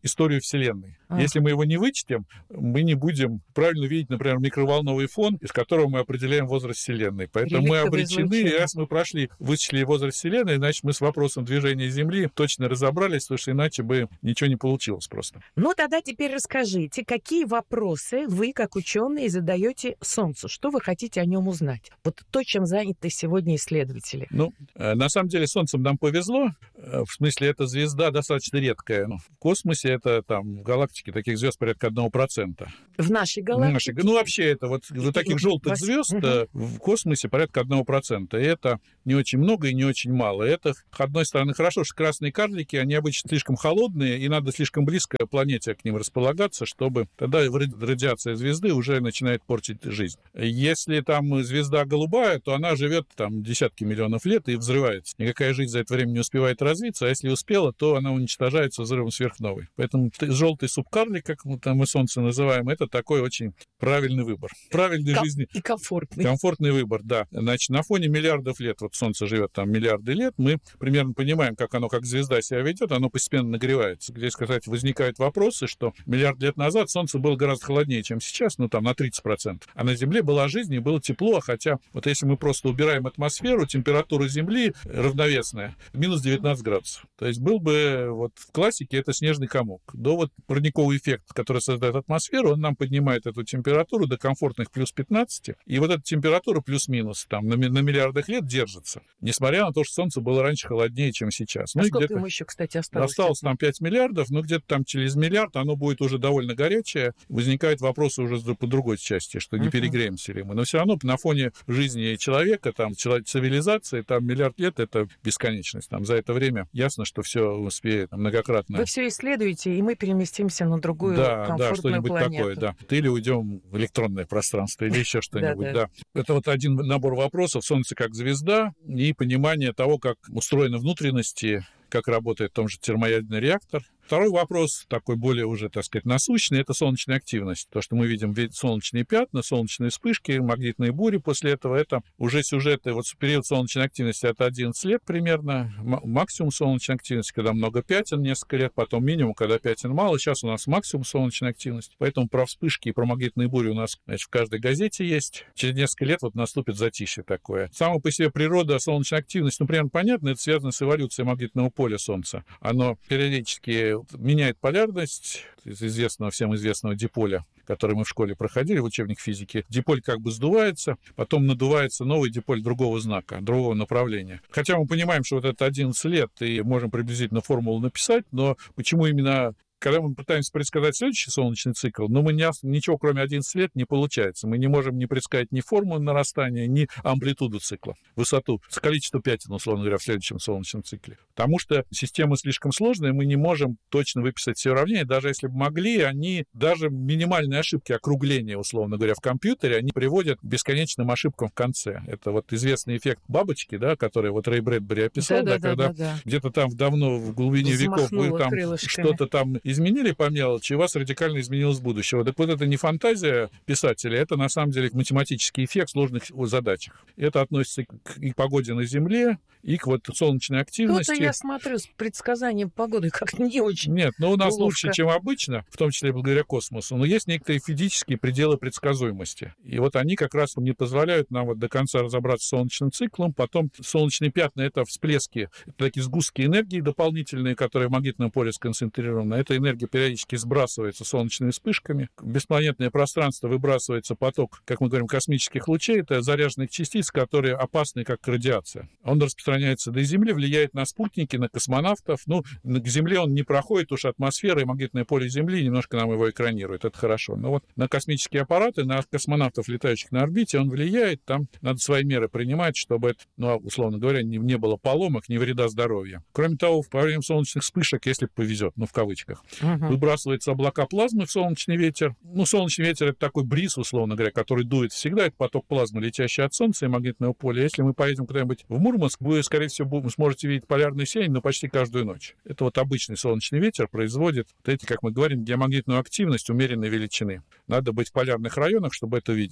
историю Вселенной. А. Если мы его не вычтем, мы не будем правильно видеть, например, микроволновый фон, из которого мы определяем возраст Вселенной. Поэтому мы обречены, и раз мы прошли, вычислили возраст Вселенной, значит, мы с вопросом движения Земли точно разобрались, потому что иначе бы ничего не получилось просто. Ну, тогда теперь расскажите, какие вопросы вы, как ученые, задаете Солнцу? Что вы хотите о нем узнать? Вот то, чем заняты сегодня исследователи. Ну, на самом деле, Солнцем нам повезло. В смысле, эта звезда достаточно редкая. В космосе это там в галактике таких звезд порядка одного процента. В нашей галактике? Ну, вообще, это вот за таких желтых Вас... звезд угу. в космосе порядка одного процента. И это не очень много и не очень мало. Это, с одной стороны, хорошо, что красные карлики, они обычно слишком холодные, и надо слишком близко планете к ним располагаться, чтобы тогда радиация звезды уже начинает портить жизнь. Если там звезда голубая, то она живет там десятки миллионов лет и взрывается. Никакая жизнь за это время не успевает развиться, а если успела, то она уничтожается взрывом сверхновой. Поэтому желтый субкарлик, как мы там мы Солнце называем, это такой очень правильный выбор. Правильной Ком- жизни. И комфортный. Комфортный выбор, да. Значит, на фоне миллиардов лет, вот Солнце живет там миллиарды лет, мы примерно понимаем, как оно, как звезда себя ведет, оно постепенно нагревается. Здесь, кстати, возникают вопросы, что миллиард лет назад Солнце было гораздо холоднее, чем сейчас, ну там на тридцать процентов. А на Земле была жизнь и было тепло, хотя вот если мы просто убираем атмосферу, температура Земли равновесная, минус девятнадцать градусов. То есть был бы вот в классике это снежный комок. До вот парниковый эффект, который создает атмосферу, он нам поднимает эту температуру до комфортных плюс пятнадцать, и вот эта температура плюс-минус там на, на миллиардах лет держится, несмотря на то, что Солнце было раньше холоднее, чем сейчас. А ну, сколько ему еще, кстати, осталось? Осталось там пять миллиардов, но где-то там через миллиард оно будет уже довольно горячее. Возникают вопросы уже по другой части, что не uh-huh. перегреемся ли мы. Но все равно на фоне жизни человека, там, цивилизации, там миллиард лет — это бесконечность. Там за это время ясно, что все успеет многократно. Вы все исследуете, и мы переместимся на другую да, комфортную да, что-нибудь планету. Такое, да. Или уйдем в электронное пространство, или еще что-нибудь, да. Это вот один набор вопросов. Солнце как звезда и понимание того, как устроены внутренности, как работает в том же термоядерный реактор. Второй вопрос, такой более уже, так сказать, насущный, это солнечная активность. То, что мы видим солнечные пятна, солнечные вспышки, магнитные бури после этого, это уже сюжеты. Вот период солнечной активности — это одиннадцать лет примерно, максимум солнечной активности, когда много пятен, несколько лет, потом минимум, когда пятен мало. Сейчас у нас максимум солнечной активности. Поэтому про вспышки и про магнитные бури у нас, значит, в каждой газете есть. Через несколько лет вот наступит затишье такое. Сама по себе природа солнечной активности, ну, примерно понятно, это связано с эволюцией магнитного поля Солнца. Оно периодически меняет полярность из известного, всем известного диполя, который мы в школе проходили в учебник физики. Диполь как бы сдувается, потом надувается новый диполь другого знака, другого направления. Хотя мы понимаем, что вот это одиннадцать лет, и можем приблизительно формулу написать, но почему именно... Когда мы пытаемся предсказать следующий солнечный цикл, но мы не, ничего, кроме одиннадцати лет, не получается. Мы не можем не предсказать ни формулу нарастания, ни амплитуду цикла, высоту, количество пятен, условно говоря, в следующем солнечном цикле. Потому что система слишком сложная, мы не можем точно выписать все уравнения. Даже если бы могли, они, даже минимальные ошибки округления, условно говоря, в компьютере, они приводят к бесконечным ошибкам в конце. Это вот известный эффект бабочки, да, который вот Рэй Брэдбери описал, да, да, да, когда да, да. где-то там давно в глубине веков вы там что-то там изменили по мелочи, и у вас радикально изменилось будущее. Так вот это не фантазия писателя, это на самом деле математический эффект в сложных задачах. Это относится к и к погоде на Земле, и к вот солнечной активности. Что-то я смотрю с предсказанием погоды как-то не очень. Нет, но у нас ловко. Лучше, чем обычно, в том числе благодаря космосу, но есть некоторые физические пределы предсказуемости. И вот они как раз не позволяют нам вот до конца разобраться с солнечным циклом. Потом солнечные пятна — это всплески, это такие сгустки энергии дополнительные, которые в магнитном поле сконцентрированы. Эта энергия периодически сбрасывается солнечными вспышками. В беспланетное пространство выбрасывается поток, как мы говорим, космических лучей. Это заряженных частиц, которые опасны, как радиация. Он распространяется до Земли, влияет на спутники, на космонавтов. Ну, к Земле он не проходит, уж атмосфера и магнитное поле Земли немножко нам его экранирует. Это хорошо. Но вот на космические аппараты, на космонавтов, летающих на орбите, он влияет. Там надо свои меры принимать, чтобы это, ну, условно говоря, не, не было поломок, ни вреда здоровью. Кроме того, во время солнечных вспышек, если повезет, ну, в кавычках, Uh-huh. выбрасываются облака плазмы в солнечный ветер. Ну, солнечный ветер — это такой бриз, условно говоря, который дует всегда. Это поток плазмы, летящий от Солнца и магнитного поля. Если мы поедем куда-нибудь в Мурманск, вы, скорее всего, сможете видеть полярное сияние, но почти каждую ночь. Это вот обычный солнечный ветер производит вот эти, как мы говорим, геомагнитную активность умеренной величины. Надо быть в полярных районах, чтобы это видеть.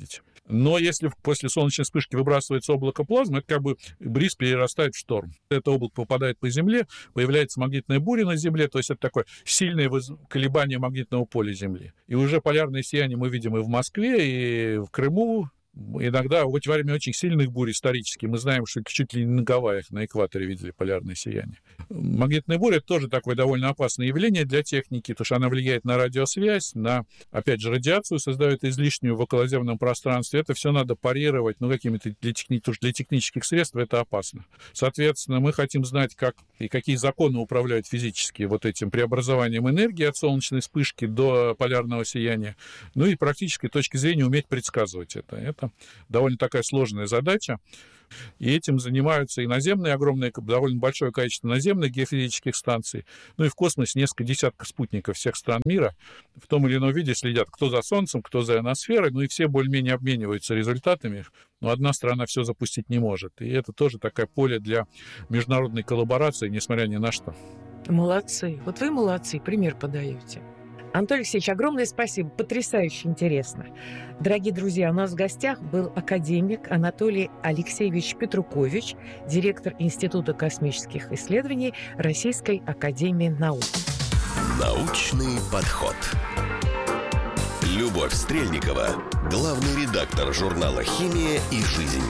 Но если после солнечной вспышки выбрасывается облако плазмы, это как бы бриз перерастает в шторм. Это облако попадает по Земле, появляется магнитная буря на Земле, то есть это такое сильное колебание магнитного поля Земли. И уже полярное сияние мы видим и в Москве, и в Крыму. Иногда во время очень сильных бурь исторически мы знаем, что чуть ли не на Гавайях, на экваторе видели полярное сияние. Магнитная буря — это тоже такое довольно опасное явление для техники, потому что она влияет на радиосвязь, на, опять же, радиацию, создает излишнюю в околоземном пространстве. Это все надо парировать, ну, какими-то для, техни... для технических средств это опасно. Соответственно, мы хотим знать, как и какие законы управляют физически вот этим преобразованием энергии от солнечной вспышки до полярного сияния. Ну и практической точки зрения уметь предсказывать это. Это довольно такая сложная задача. И этим занимаются и наземные, огромное, довольно большое количество наземных геофизических станций. Ну и в космосе несколько десятков спутников всех стран мира в том или ином виде следят, кто за Солнцем, кто за ионосферой. Ну и все более-менее обмениваются результатами. Но одна страна все запустить не может. И это тоже такое поле для международной коллаборации, несмотря ни на что. Молодцы. Вот вы молодцы, пример подаете. Антон Алексеевич, огромное спасибо, потрясающе интересно. Дорогие друзья, у нас в гостях был академик Анатолий Алексеевич Петрукович, директор Института космических исследований Российской академии наук. Научный подход. Любовь Стрельникова, главный редактор журнала «Химия и жизнь».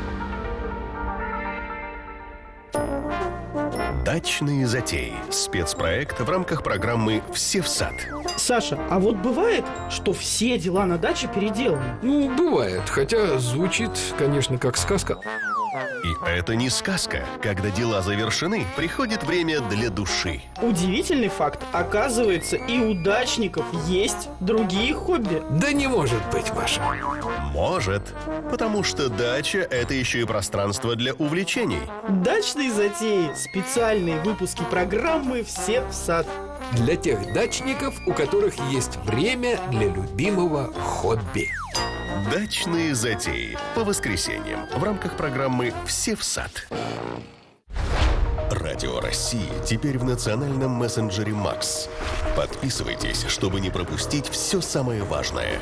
Дачные затеи. Спецпроект в рамках программы «Все в сад». Саша, а вот бывает, что все дела на даче переделаны? Ну, бывает, хотя звучит, конечно, как сказка. И это не сказка. Когда дела завершены, приходит время для души. Удивительный факт. Оказывается, и у дачников есть другие хобби. Да не может быть, Маша. Может. Потому что дача – это еще и пространство для увлечений. Дачные затеи. Специальные выпуски программы «Все в сад». Для тех дачников, у которых есть время для любимого хобби. Дачные затеи. По воскресеньям в рамках программы «Все в сад». Радио России теперь в национальном мессенджере Макс. Подписывайтесь, чтобы не пропустить все самое важное.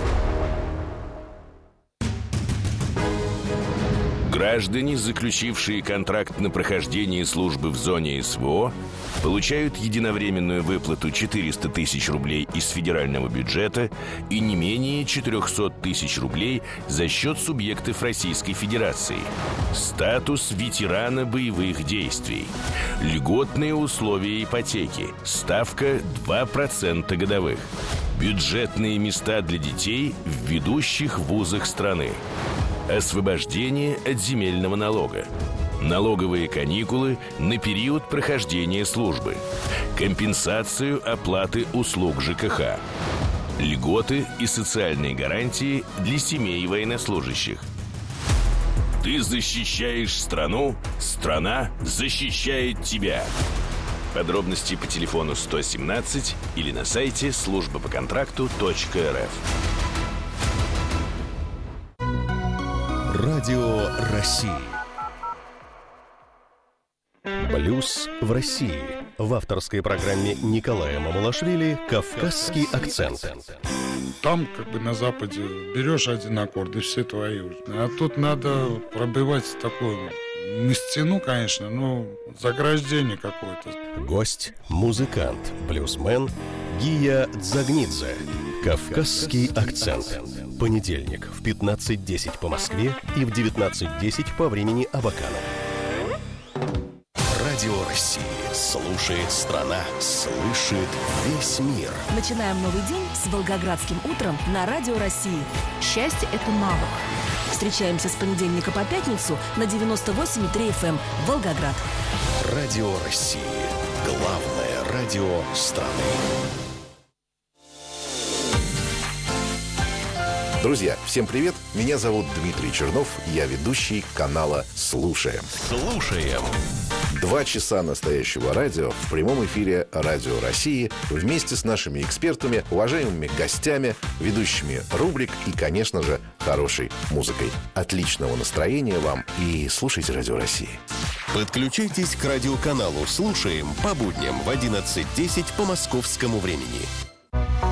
Граждане, заключившие контракт на прохождение службы в зоне СВО, получают единовременную выплату четыреста тысяч рублей из федерального бюджета и не менее четыреста тысяч рублей за счет субъектов Российской Федерации. Статус ветерана боевых действий. Льготные условия ипотеки. Ставка два процента годовых. Бюджетные места для детей в ведущих вузах страны. Освобождение от земельного налога. Налоговые каникулы на период прохождения службы. Компенсацию оплаты услуг ЖКХ. Льготы и социальные гарантии для семей военнослужащих. Ты защищаешь страну, страна защищает тебя. Подробности по телефону сто семнадцать или на сайте служба по контракту точка эр эф. Радио России. Блюз в России. В авторской программе Николая Мамалашвили «Кавказский акцент». Там, как бы на Западе, берешь один аккорд, и все твои. А тут надо пробивать такую, не стену, конечно, но заграждение какое-то. Гость – музыкант, блюзмен Гия Дзагнидзе. «Кавказский акцент». Понедельник в пятнадцать десять по Москве и в девятнадцать десять по времени Абакана. Радио России. Слушает страна. Слышит весь мир. Начинаем новый день с Волгоградским утром на Радио России. Счастье – это навык. Встречаемся с понедельника по пятницу на девяносто восемь и три эф эм Волгоград. Радио России. Главное радио страны. Друзья, всем привет! Меня зовут Дмитрий Чернов, я ведущий канала «Слушаем». Слушаем. Два часа настоящего радио в прямом эфире Радио России вместе с нашими экспертами, уважаемыми гостями, ведущими рубрик и, конечно же, хорошей музыкой. Отличного настроения вам и слушайте Радио России. Подключайтесь к радиоканалу «Слушаем» по будням в одиннадцать десять по московскому времени.